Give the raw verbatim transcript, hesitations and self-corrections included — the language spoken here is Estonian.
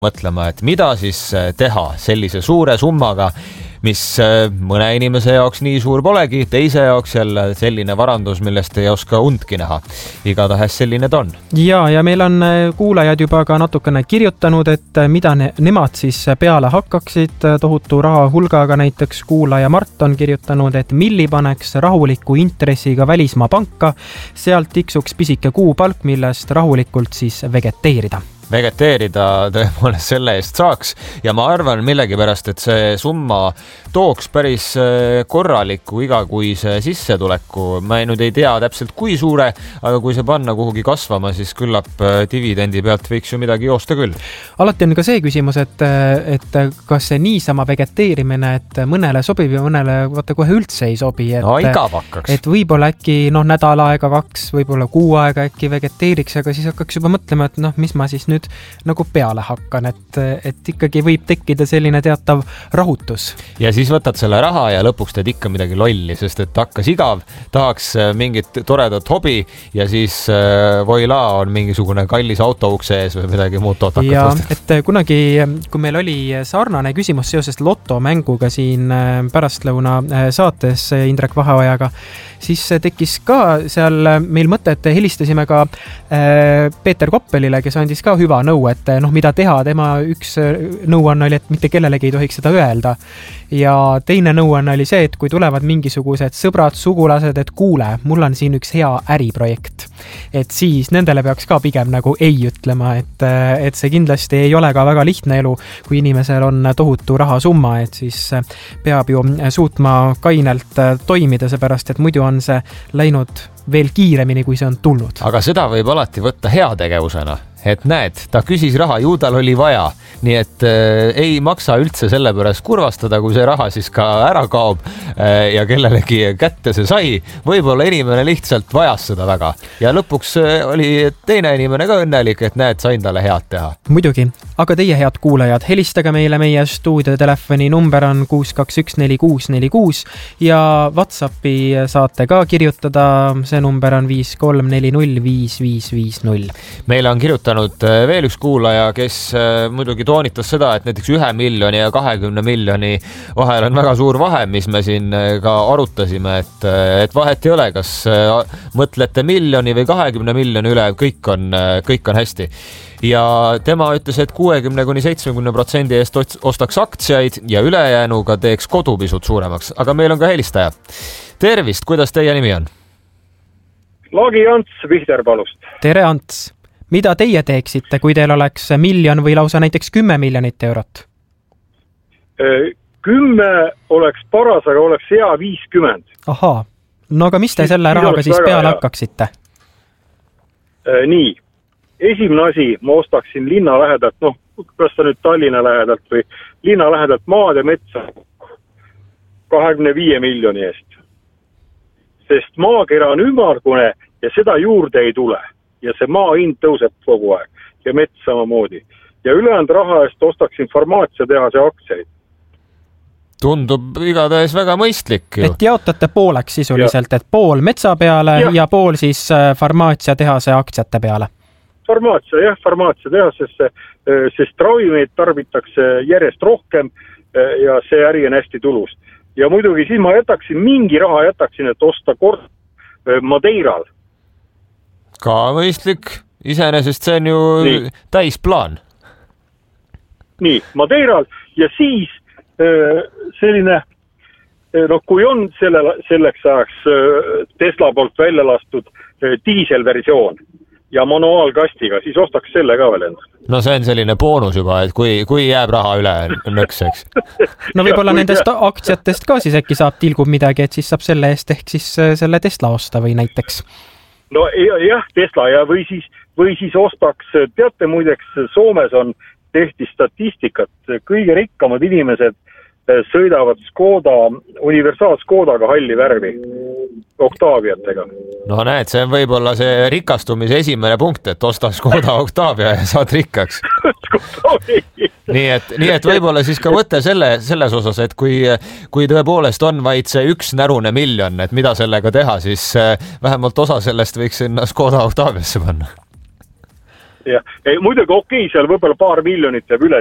mõtlema, et mida siis teha sellise suure summaga, mis mõne inimese jaoks nii suur polegi, teise jaoks jälle selline varandus, millest ei oska undki näha. Igatahes selline ta on. Ja, ja meil on kuulajad juba ka natukene kirjutanud, et mida ne, nemad siis peale hakkaksid tohutu raha hulgaga. Näiteks kuulaja Mart on kirjutanud, et milli paneks rahuliku intressiga välismaa panka, sealt tiksuks pisike kuupalk, millest rahulikult siis vegeteerida. vegeteerida tõepoolest selle eest saaks ja ma arvan millegipärast, et see summa tooks päris korraliku igakuise sissetuleku. Ma nüüd ei tea täpselt kui suure, aga kui see panna kuhugi kasvama, siis küllap dividendi pealt võiks ju midagi joosta küll. Alati on ka see küsimus, et, et kas see niisama vegeteerimine, et mõnele sobib ja mõnele vaata kohe üldse ei sobi. Et, no igav hakkaks. Et võib-olla äkki no, nädal aega, kaks, võib-olla kuu aega äkki vegeteeriks, aga siis hakkaks juba mõtlema, et noh, mis ma siis nüüd nagu peale hakkan, et, et ikkagi võib tekkida selline teatav rahutus. Ja siis võtad selle raha ja lõpuks teed ikka midagi lolli, sest et hakkas igav, tahaks mingit toredat hobi ja siis äh, voila on mingisugune kallis auto ukse ees või midagi muud totakat. Ja, et kunagi, kui meil oli sarnane küsimus seoses lotomänguga siin pärastlõuna saates Indrek Vaheojaga, siis tekkis ka seal meil mõte, et helistasime ka äh, Peeter Koppelile, kes andis ka hüva nõu, et noh, mida teha, tema üks nõuanne oli, et mitte kellelegi ei tohiks seda öelda. Ja teine nõuanne oli see, et kui tulevad mingisugused sõbrad, sugulased, et kuule, mul on siin üks hea äriprojekt. Et siis nendele peaks ka pigem nagu ei ütlema, et, et see kindlasti ei ole ka väga lihtne elu, kui inimesel on tohutu rahasumma, et siis peab ju suutma kainelt toimida, seepärast, et muidu on see läinud veel kiiremini, kui see on tulnud. Aga seda võib alati võtta heategevusena. Et näed, ta küsis raha, ju tal oli vaja, nii et äh, ei maksa üldse selle pärast kurvastada, kui see raha siis ka ära kaob äh, ja kellelegi kätte see sai. Võib-olla inimene lihtsalt vajas seda väga ja lõpuks äh, oli teine inimene ka õnnelik, et näed, sain talle head teha. Muidugi, aga teie head kuulajad, helistage meile, meie stuudiotelefoni number on kuus kaks üks neli kuus neli kuus ja WhatsAppi saate ka kirjutada, see number on viis kolm neli null viis viis viis null. Meil on kirjutanud veel üks kuulaja, kes muidugi toonitas seda, et näiteks ühe miljoni ja kahekümne miljoni vahel on väga suur vahe, mis me siin ka arutasime, et, et vahet ei ole, kas mõtlete miljoni või kahekümne miljoni üle, kõik on, kõik on hästi. Ja tema ütles, et kuuekümne kuni seitsmekümne protsendi eest ostaks aktsiaid ja ülejäänuga teeks kodu pisut suuremaks. Aga meil on ka helistaja. Tervist, kuidas teie nimi on? Laagi Ants Vihterpalust. Tere Ants! Mida teie teeksite, kui teil oleks miljon või lausa näiteks kümme miljonit eurot? Kümme oleks paras, aga oleks hea viiskümmend. Ahaa, no aga mis te selle rahaga siis peale hea. Hakkaksite? Nii, esimene asi, ma ostaksin linna lähedalt, noh, kas ta nüüd Tallinna lähedalt või linna lähedalt maad ja metsa kahekümne viie miljoni eest. Sest maakera on ümmargune ja seda juurde ei tule. Ja see maa hind tõuseb kogu aeg ja mets samamoodi. Ja ülejäänud raha eest ostaksin farmaatsiatehase aktsiaid. Tundub igatahes väga mõistlik. Ju. Et jaotate pooleks sisuliselt, ja. Et pool metsa peale ja, ja pool siis farmaatsiatehase aktsiate peale. Farmaatsia, jah, farmaatsiatehasesse, sest ravimeid tarbitakse järjest rohkem ja see äri on hästi tulus. Ja muidugi siis ma jätaksin, mingi raha jätaksin, et osta kord Madeiral. Ka mõistlik, iseenesest see on ju nii. Täisplaan. Nii, Madeiral ja siis selline, no kui on selle, selleks ajaks Tesla poolt välja lastud diiselversioon ja manuaalkastiga, siis ostaks selle ka veel enda. No see on selline boonus juba, et kui, kui jääb raha üle nõkseks. No võib-olla nendest aktsiatest ka siis äkki saab tilgub midagi, et siis saab selle eest ehk siis selle Tesla osta või näiteks. No jah, Tesla ja või siis, või siis ostaks, teate muideks, Soomes on tehti statistikat, kõige rikkamad inimesed sõidavad Skoda, universaal Skodaga halli värvi, Octaviatega. No näed, see on võib-olla see rikastumise esimene punkt, et osta Skoda Octavia ja saad rikkaks. nii et, nii et võib-olla siis ka võtte selle, selles osas, et kui, kui tõepoolest on vaid see üks närune miljon, et mida sellega teha, siis vähemalt osa sellest võiks sinna Skoda Octaviasse panna. jah, muidugi okei okay,, seal võib-olla paar miljonit jääb üle